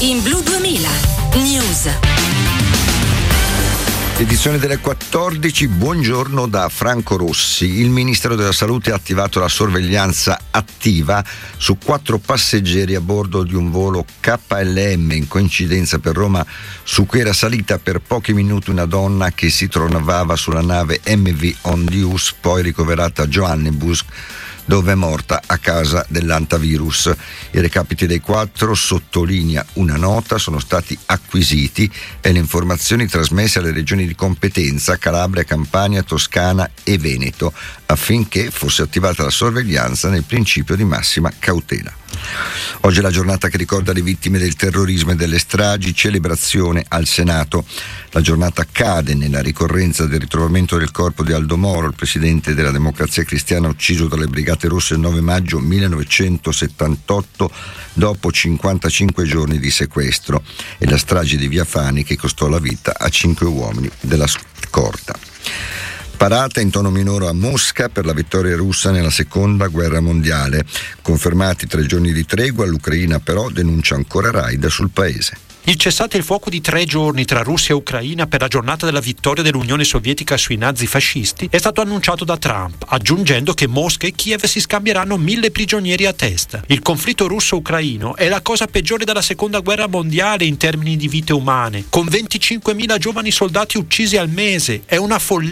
in Blu 2000 News. Edizione delle 14, buongiorno da Franco Rossi. Il Ministero della Salute ha attivato la sorveglianza attiva su 4 passeggeri a bordo di un volo KLM in coincidenza per Roma, su cui era salita per pochi minuti una donna che si trovava sulla nave MV Ondius, poi ricoverata a Johannesburg, dove è morta a causa dell'antivirus. I recapiti dei 4, sottolinea una nota, sono stati acquisiti e le informazioni trasmesse alle regioni di competenza Calabria, Campania, Toscana e Veneto, affinché fosse attivata la sorveglianza nel principio di massima cautela. Oggi è la giornata che ricorda le vittime del terrorismo e delle stragi, celebrazione al Senato. La giornata cade nella ricorrenza del ritrovamento del corpo di Aldo Moro, il presidente della Democrazia Cristiana ucciso dalle Brigate Rosse il 9 maggio 1978 dopo 55 giorni di sequestro, e la strage di Via Fani che costò la vita a 5 uomini della scorta. Parata in tono minore a Mosca per la vittoria russa nella seconda guerra mondiale. Confermati 3 giorni di tregua, l'Ucraina però denuncia ancora raid sul paese. Il cessate il fuoco di 3 giorni tra Russia e Ucraina per la giornata della vittoria dell'Unione Sovietica sui nazifascisti è stato annunciato da Trump, aggiungendo che Mosca e Kiev si scambieranno 1000 prigionieri a testa. Il conflitto russo-ucraino è la cosa peggiore della seconda guerra mondiale in termini di vite umane, con 25.000 giovani soldati uccisi al mese. È una follia